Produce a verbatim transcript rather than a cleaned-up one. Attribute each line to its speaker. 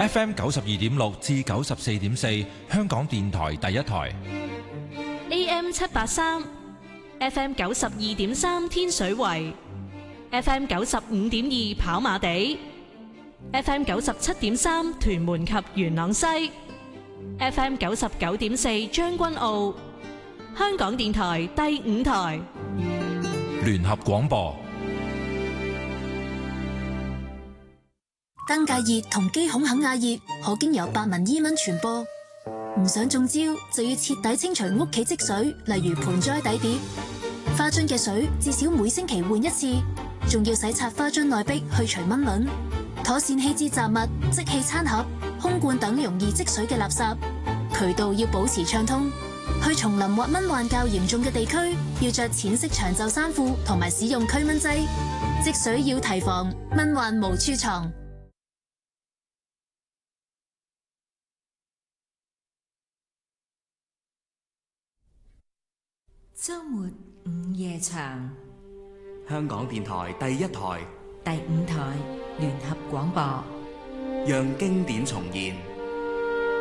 Speaker 1: F M 九十二點六至九十四點四，香港電台第一台。
Speaker 2: A M 七八三，F M 九十二點三天水圍，F M 九十五點二跑馬地，F M 九十七點三屯門及元朗西，F M 九十九點四將軍澳，香港電台第五台
Speaker 1: 聯合廣播。
Speaker 3: 登革熱同肌孔肯亞熱可經由白紋伊蚊傳播，唔想中招就要徹底清除屋企積水，例如盆栽底碟、花樽嘅水，至少每星期換一次，仲要洗擦花樽內壁去除蚊卵，妥善棄置雜物、即棄餐盒、空罐等容易積水嘅垃圾，渠道要保持暢通。去叢林或蚊患較嚴重嘅地區，要着淺色長袖衫褲同埋使用驅蚊劑，積水要提防，蚊患無處藏。
Speaker 4: 周末午夜場，
Speaker 5: 香港電台第一台、
Speaker 4: 第五台聯合廣播，
Speaker 5: 讓經典重現。